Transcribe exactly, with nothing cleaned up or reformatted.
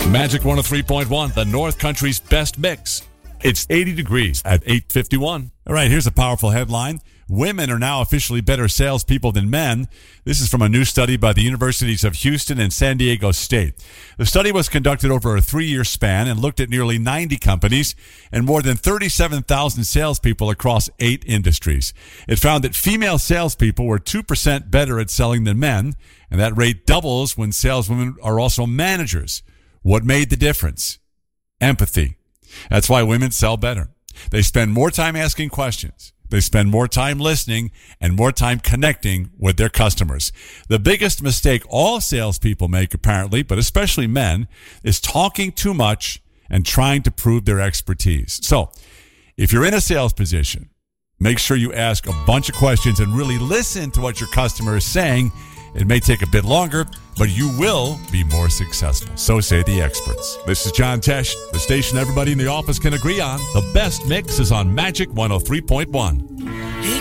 Magic one oh three point one, the North Country's best mix. It's eighty degrees at eight fifty-one. All right, here's a powerful headline. Women are now officially better salespeople than men. This is from a new study by the Universities of Houston and San Diego State. The study was conducted over a three-year span and looked at nearly ninety companies and more than thirty-seven thousand salespeople across eight industries. It found that female salespeople were two percent better at selling than men, and that rate doubles when saleswomen are also managers. What made the difference? Empathy. That's why women sell better. They spend more time asking questions. They spend more time listening and more time connecting with their customers. The biggest mistake all salespeople make, apparently, but especially men, is talking too much and trying to prove their expertise. So, if you're in a sales position, make sure you ask a bunch of questions and really listen to what your customer is saying. It may take a bit longer, but you will be more successful. So say the experts. This is John Tesh, the station everybody in the office can agree on. The best mix is on Magic one oh three point one.